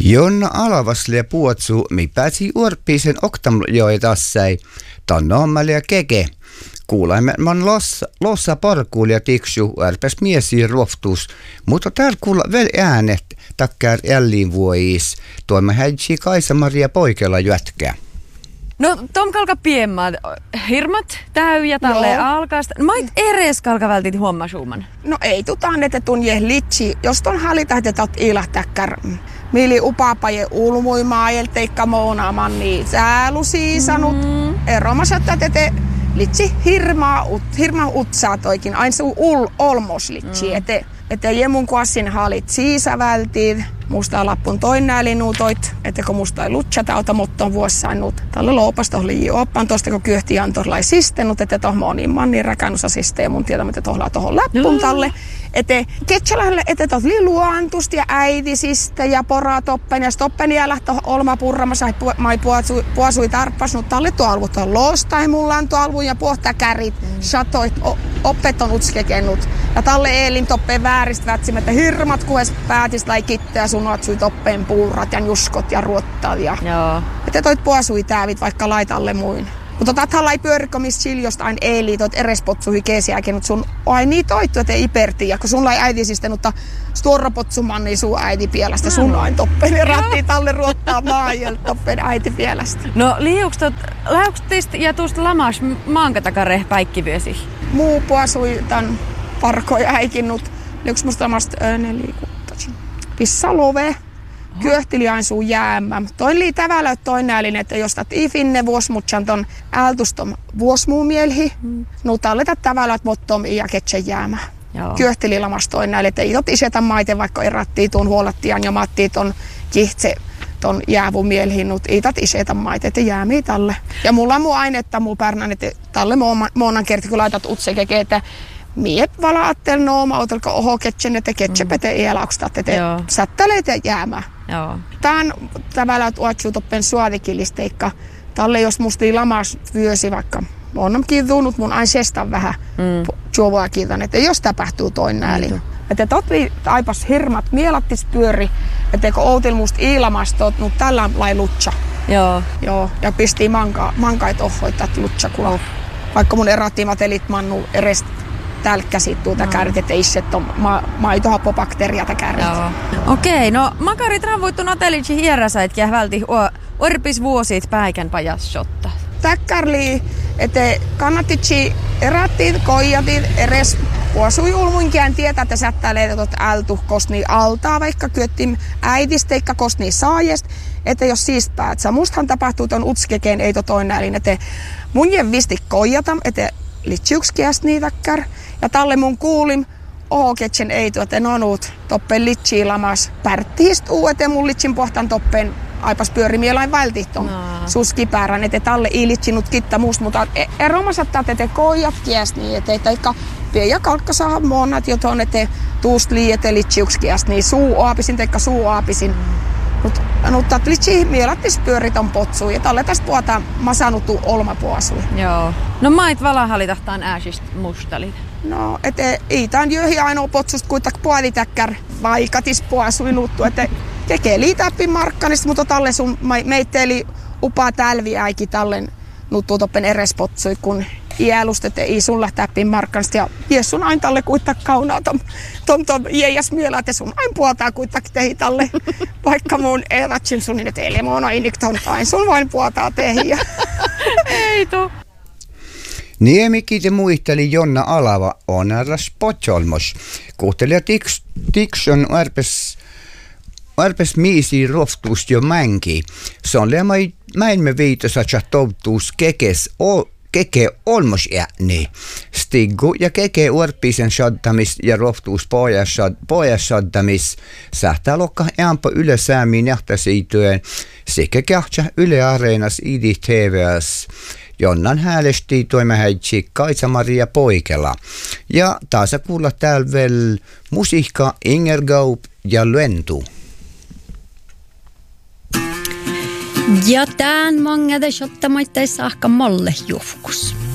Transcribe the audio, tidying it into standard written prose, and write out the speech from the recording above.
Jonna alavasle puotsu, mi pääsi urppiisen oktamjoi tassai, tannoammalle ja keke. Kuulaimme, man lossa parkuul ja tiksu, ärpäs miesi ruoftus, mutta täällä kuulla vielä äänet takkär jälliin vuois. Toimme häitsi Kaisa-Maria Poikela jätkää. No, tom kalka piemmat hirmat täyjä talle alkaasta. Mait eres kalka vältit huomasuuman? No ei tutaan, että tunje litsi. Jos ton halita, että tot ilahtäkkär. Mili upapaje ulmuimaa, elteikka moonaaman, niin säälu siisanut. Eromasattaa, että litsi hirma utsaa toikin. Aina se olmos litsi, että jemun kuassin halit siisavältiin. Musta lappun toinnäälinuutoit, että kun musta ei lutsata, ota motton vuossainnut. Tällä loopasta oli oppan tosta, kun kyhti antoi sistenut, että tohon moniin mannin räkänusasiste ja mun tietämättä tohon läppun talle. Että ketsälähdelle, että tot liluantusti ja äitisistä ja poratoppen ja stoppen ja lähtö olma purramassa, mai puasui tarppasnut talle tuolvut on loostai mullaan tuolvun ja puhtaa kärit, satoit, oppet on utskekennut. Ja talle eelin toppeen vääristä vätsim, että hirmat kuhes päätistä lai kitteä sun otsui toppeen puurat ja juskot ja ruottat. Ja että toit puasui täävit vaikka laitalle muin. Mutta tatalla ei pyörikkomis siljosta aina eeli, toit erespotsuhi keesiäkin, mutta sun ai niin toittu, että iperti. Ja kun sun lai äitisistä, mutta stuorropotsuman, niin sun äiti pielestä. Sun aina toppeen erattiin talle ruottaa maajelta toppeen äiti pielestä. No liiuks teistä ja tuosta lamas maankatakare päikkivyösi? Muu puasui tän parkoja äikinnut. Liuks musta lamasta 4 kuuttasin. Pissalove. Kyöhtiliain suu jäämmä. Toin lii tävällä toin näälin, että jos tät ifinne vuosmutsan ton ältustom vuosmuumielhi, nuuta oletat tävällä, että mottom ja ketse jäämä. Kyöhtili lamas toin näälin, että itot isetä maite, vaikka erattiin tuon huolattian ja mattiin ton kihtse ton jäävumielhin, nut itat isetä maite, että jäämii talle. Ja mulla on muu ainetta muu pärnän, että talle moonan kerti, kun laitat utsekeke, että mie valaattel nooma, otelko oho ketsen, että ketsepete ielaukstat, että sättäleet ja jäämä. Tän tavallaan tuotsuu toppen suotikilisteikka. Talle jos musti lamas vyösi vaikka. On kiitunut mun aina sestan vähän juovaa kiitan, että jos tapahtuu toin näälin. Että totli aipas hirmat mielattis pyöri, että kun outil musta iilamastot, mutta tällä lai lutsa. Joo. Ja pisti mankait ohoitat lutsa kuva. Vaikka mun erattimatelit mannu eres tälkkäsit tuota kärrit, että isset on maitohappobakteriata kärrit. Okei, no makarit ravoittu natelitsi hieräsäitkiä välti orpis vuosit päikän pajassotta. Täkkärli, että kannattitsi erattiin, koijatin, eres puosui ulmuinkään tietää, että sättäilee tot ältu kostni altaa, vaikka kyöttim äitisteikka kostni saajest, että jos siis päätsä. Mustahan tapahtuu ton utskekeen ei toin näälin, että mun jen visti koijata, että litsiuksiäst niitäkkär. Ja talle mun kuulim, ketsen ei tuote nonut, toppen litsi lamas pärttihist uuete mun litsin pohtan toppen aipas pyörimielain vältihton suskipäärän, että talle ei litsinut kitta muust, mutta eromasattaa tete koijat kiäst niin, että teikka ja kalkka saa monat joton, että tuust liiete litsiuksiäst niin suu aapisin. Mutta litsi mielattis pyöriton potsuun ja talle tästä puhutaan masanuttu olmapuosui. Joo. No mait valahalitahtaan ääsistä mustalit. No, että ei tämän jöhi ainoa potsusta kuitenkin puolitäkkär vaikatis puosui nuttu, että tekee liitäppin markkanista, mutta talle sun meitteeli upaa tälviäikin tallen nuttu toppen eres potsui, kun iälust, että ei sun lähtääppin markkanista ja jes sun aina talle kuitenkin kaunaa tom jäijäs mielä, että sun aina puoltaa kuitenkin tehi talle, vaikka mun eratsin sun, niin että ei lemona inikton aina sun vain puoltaa tehi. Ei tuu. Niemikin te muisteli Jonna Alava on arras potjolmos. Kuhtelija Tikson arpes miisi roftuus jo mänki. Se on mäimme viitosa toutuus keke olmos ääni. Stiggu ja keke uorpisen shaddamis ja roftuus pojas shaddamis. Sähtää lokka äänpä ylesäämiin nähtäisiityön sekä kähtsä Yle Areenas IDTVS. Jonnan häälesti toimehäitsi Kaisa-Maria Poikela. Ja taas kuulla täällä vielä musiikka Inger Gaup ja Lentu. Ja tämän många det shotta moittais ahka molle juhkus.